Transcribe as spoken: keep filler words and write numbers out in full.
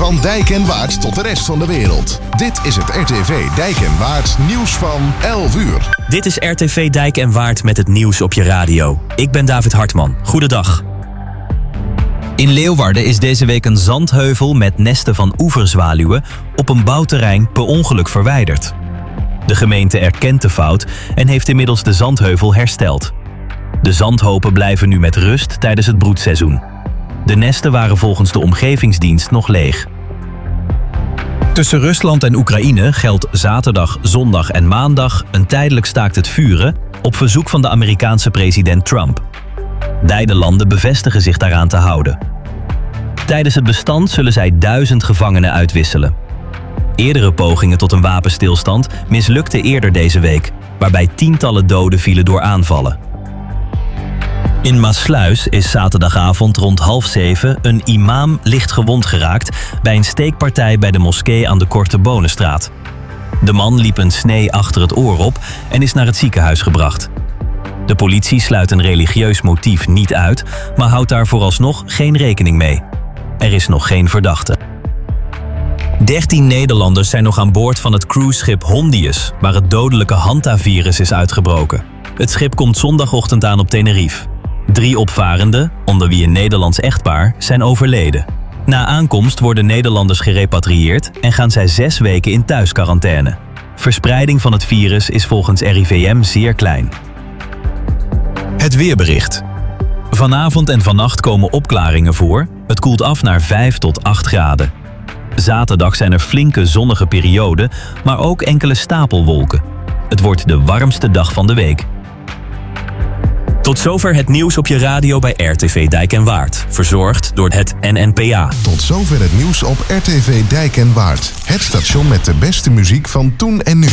Van Dijk en Waard tot de rest van de wereld. Dit is het R T V Dijk en Waard nieuws van elf uur. Dit is R T V Dijk en Waard met het nieuws op je radio. Ik ben David Hartman. Goedendag. In Leeuwarden is deze week een zandheuvel met nesten van oeverzwaluwen op een bouwterrein per ongeluk verwijderd. De gemeente erkent de fout en heeft inmiddels de zandheuvel hersteld. De zandhopen blijven nu met rust tijdens het broedseizoen. De nesten waren volgens de omgevingsdienst nog leeg. Tussen Rusland en Oekraïne geldt zaterdag, zondag en maandag een tijdelijk staakt het vuren op verzoek van de Amerikaanse president Trump. Beide landen bevestigen zich daaraan te houden. Tijdens het bestand zullen zij duizend gevangenen uitwisselen. Eerdere pogingen tot een wapenstilstand mislukten eerder deze week, waarbij tientallen doden vielen door aanvallen. In Maassluis is zaterdagavond rond half zeven een imam licht gewond geraakt bij een steekpartij bij de moskee aan de Korte Bonenstraat. De man liep een snee achter het oor op en is naar het ziekenhuis gebracht. De politie sluit een religieus motief niet uit, maar houdt daar vooralsnog geen rekening mee. Er is nog geen verdachte. dertien Nederlanders zijn nog aan boord van het cruiseschip Hondius, waar het dodelijke hantavirus is uitgebroken. Het schip komt zondagochtend aan op Tenerife. Drie opvarenden, onder wie een Nederlands echtpaar, zijn overleden. Na aankomst worden Nederlanders gerepatrieerd en gaan zij zes weken in thuisquarantaine. Verspreiding van het virus is volgens R I V M zeer klein. Het weerbericht. Vanavond en vannacht komen opklaringen voor. Het koelt af naar vijf tot acht graden. Zaterdag zijn er flinke zonnige perioden, maar ook enkele stapelwolken. Het wordt de warmste dag van de week. Tot zover het nieuws op je radio bij R T V Dijk en Waard. Verzorgd door het N N P A. Tot zover het nieuws op R T V Dijk en Waard. Het station met de beste muziek van toen en nu.